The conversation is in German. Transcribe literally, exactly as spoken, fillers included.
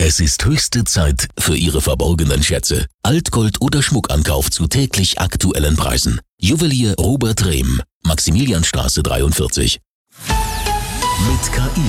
Es ist höchste Zeit für Ihre verborgenen Schätze. Altgold oder Schmuckankauf zu täglich aktuellen Preisen. Juwelier Robert Rehm, Maximilianstraße dreiundvierzig. Mit K I